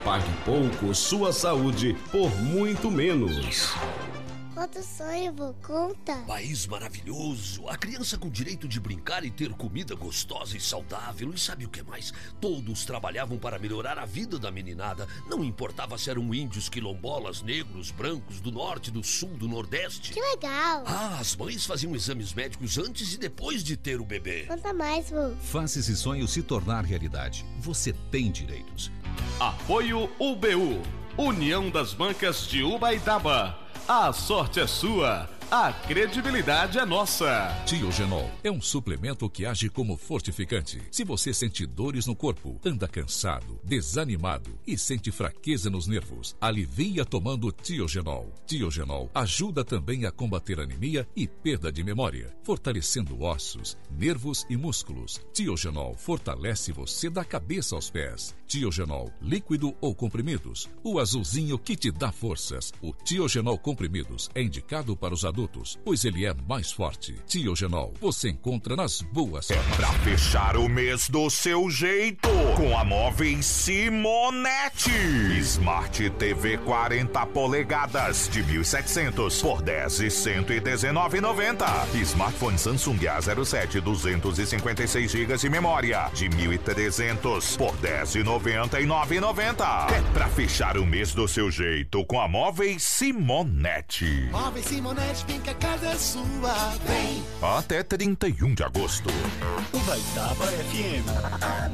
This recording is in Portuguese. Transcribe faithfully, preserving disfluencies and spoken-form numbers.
Pague pouco sua saúde por muito menos. Outro sonho, vô, conta. País maravilhoso, a criança com direito de brincar e ter comida gostosa e saudável. E sabe o que mais? Todos trabalhavam para melhorar a vida da meninada. Não importava se eram índios, quilombolas, negros, brancos, do norte, do sul, do nordeste. Que legal. Ah, as mães faziam exames médicos antes e depois de ter o bebê. Conta mais, vô. Faça esse sonho se tornar realidade. Você tem direitos. Apoio U B U, União das Bancas de Ubaitaba. A sorte é sua, a credibilidade é nossa. Tiogenol é um suplemento que age como fortificante. Se você sente dores no corpo, anda cansado, desanimado e sente fraqueza nos nervos, alivia tomando Tiogenol. Tiogenol ajuda também a combater anemia e perda de memória, fortalecendo ossos, nervos e músculos. Tiogenol fortalece você da cabeça aos pés. Tiogenol, líquido ou comprimidos, o azulzinho que te dá forças. O Tiogenol comprimidos é indicado para os adultos, pois ele é mais forte. Tiogenol, você encontra nas boas É farmácias. pra fechar o mês do seu jeito, com a Móveis Simonete. Smart T V quarenta polegadas de mil e setecentos por dez e cento e dezenove reais e noventa centavos. Smartphone Samsung A zero sete duzentos e cinquenta e seis gigas de memória de mil e trezentos por dez e noventa e nove reais e noventa centavos. É pra fechar o mês do seu jeito com a Móveis Simonete. Móveis Simonete, vem que a casa é sua. Vem. Até trinta e um de agosto. Ubaitaba F M.